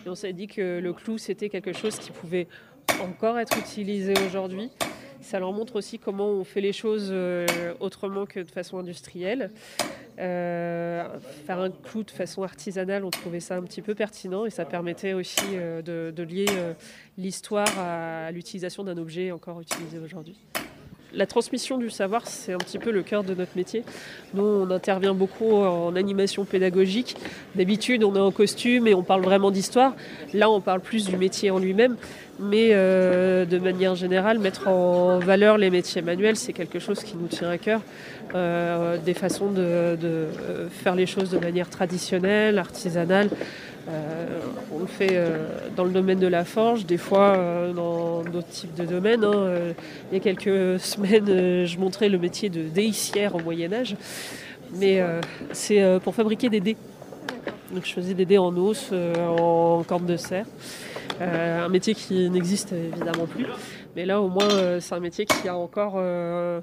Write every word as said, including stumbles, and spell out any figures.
Et on s'est dit que le clou, c'était quelque chose qui pouvait encore être utilisé aujourd'hui. Ça leur montre aussi comment on fait les choses euh, autrement que de façon industrielle. Euh, faire un clou de façon artisanale, on trouvait ça un petit peu pertinent et ça permettait aussi euh, de, de lier euh, l'histoire à, à l'utilisation d'un objet encore utilisé aujourd'hui. La transmission du savoir, c'est un petit peu le cœur de notre métier. Nous, on intervient beaucoup en animation pédagogique. D'habitude, on est en costume et on parle vraiment d'histoire. Là, on parle plus du métier en lui-même. Mais euh, de manière générale, mettre en valeur les métiers manuels, c'est quelque chose qui nous tient à cœur. Euh, des façons de, de faire les choses de manière traditionnelle, artisanale. Euh, on le fait euh, dans le domaine de la forge, des fois euh, dans d'autres types de domaines. Hein. Euh, il y a quelques semaines, euh, je montrais le métier de déissière au Moyen-Âge. Mais euh, c'est euh, pour fabriquer des dés. Donc je faisais des dés en os, euh, en corne de serre. Euh, un métier qui n'existe évidemment plus. Mais là, au moins, euh, c'est un métier qui a encore euh,